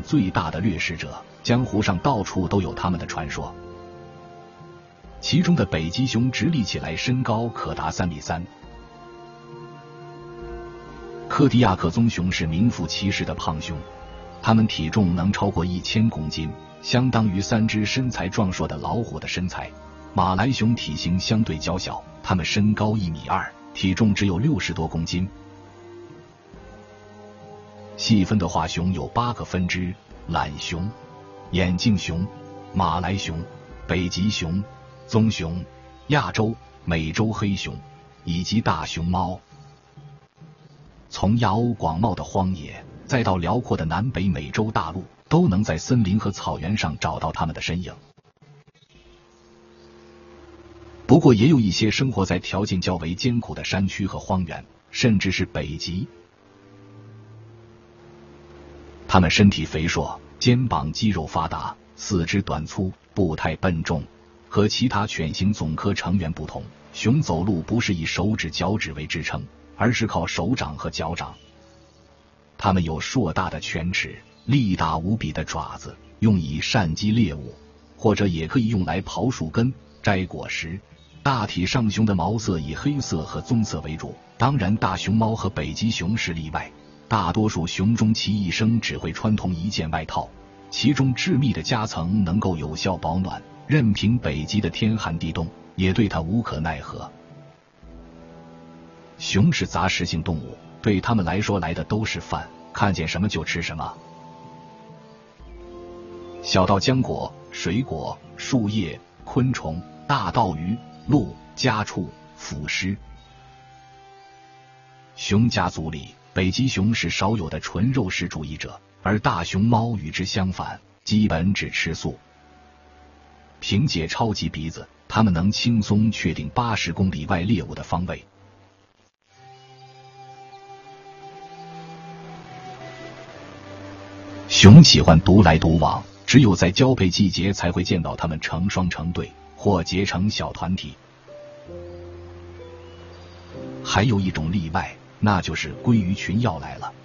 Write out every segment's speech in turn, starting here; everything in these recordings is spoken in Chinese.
最大的掠食者，江湖上到处都有他们的传说。其中的北极熊直立起来身高可达3.3米。柯迪亚克棕熊是名副其实的胖熊，它们体重能超过1000公斤，相当于3只身材壮硕的老虎的身材。马来熊体型相对较小，它们身高1.2米，体重只有60多公斤。细分的话，熊有8个分支：懒熊、眼镜熊、马来熊、北极熊、棕熊、亚洲、美洲黑熊以及大熊猫。从亚欧广袤的荒野，再到辽阔的南北美洲大陆，都能在森林和草原上找到它们的身影。不过也有一些生活在条件较为艰苦的山区和荒原，甚至是北极。它们身体肥硕，肩膀肌肉发达，四肢短粗，步态笨重。和其他犬形总科成员不同，熊走路不是以手指脚趾为支撑，而是靠手掌和脚掌。它们有硕大的犬齿，力大无比的爪子，用以善击猎物，或者也可以用来刨树根、摘果实。大体上熊的毛色以黑色和棕色为主，当然大熊猫和北极熊是例外。大多数熊终其一生只会穿同一件外套，其中致密的夹层能够有效保暖，任凭北极的天寒地冻也对它无可奈何。熊是杂食性动物，对它们来说来的都是饭，看见什么就吃什么。小到浆果、水果、树叶、昆虫，大到鱼、鹿、家畜、腐尸。熊家族里，北极熊是少有的纯肉食主义者，而大熊猫与之相反，基本只吃素。凭借超级鼻子，它们能轻松确定80公里外猎物的方位。熊喜欢独来独往，只有在交配季节才会见到它们成双成对或结成小团体。还有一种例外，那就是鲑鱼群要来了。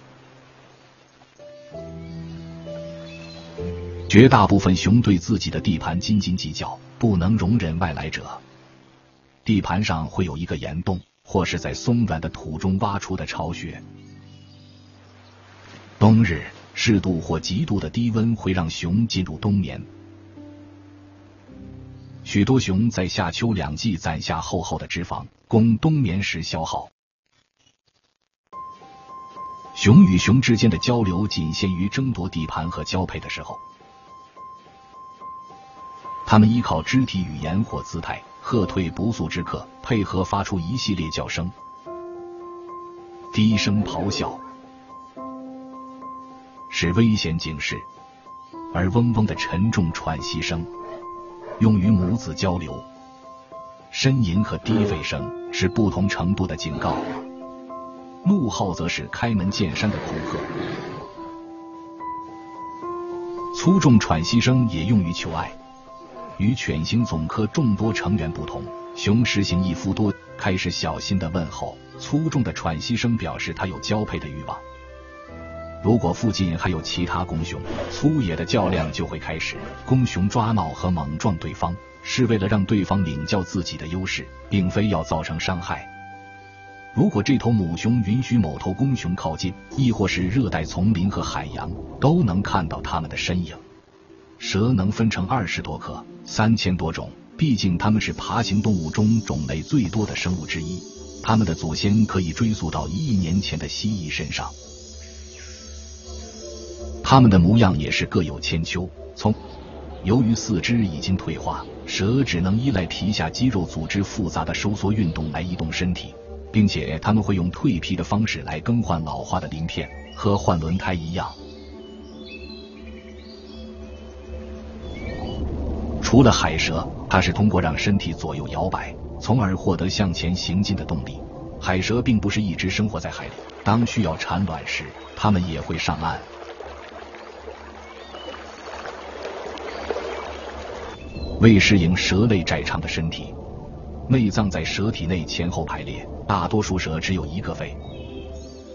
绝大部分熊对自己的地盘斤斤计较，不能容忍外来者。地盘上会有一个岩洞，或是在松软的土中挖出的巢穴。冬日，适度或极度的低温会让熊进入冬眠。许多熊在夏秋两季攒下厚厚的脂肪，供冬眠时消耗。熊与熊之间的交流仅限于争夺地盘和交配的时候。它们依靠肢体语言或姿态喝退不速之客，配合发出一系列叫声。低声咆哮是危险警示，而嗡嗡的沉重喘息声用于母子交流。呻吟和低吠声是不同程度的警告，怒号则是开门见山的恐吓。粗重喘息声也用于求爱。与犬形总科众多成员不同，熊实行一夫多，开始小心的问候，粗重的喘息声表示它有交配的欲望。如果附近还有其他公熊，粗野的较量就会开始。公熊抓挠和猛撞对方，是为了让对方领教自己的优势，并非要造成伤害。如果这头母熊允许某头公熊靠近，亦或是热带丛林和海洋，都能看到它们的身影。蛇能分成20多克，3000多种，毕竟它们是爬行动物中种类最多的生物之一，它们的祖先可以追溯到1亿年前的蜥蜴身上。它们的模样也是各有千秋，由于四肢已经退化，蛇只能依赖皮下肌肉组织复杂的收缩运动来移动身体，并且它们会用蜕皮的方式来更换老化的鳞片，和换轮胎一样。除了海蛇，它是通过让身体左右摇摆，从而获得向前行进的动力。海蛇并不是一直生活在海里，当需要产卵时，它们也会上岸。为适应蛇类窄长的身体，内脏在蛇体内前后排列，大多数蛇只有一个胃，